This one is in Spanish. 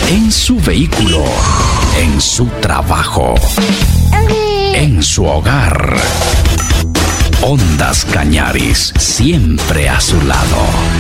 en su vehículo, en su trabajo, en su hogar. Ondas Cañaris, siempre a su lado.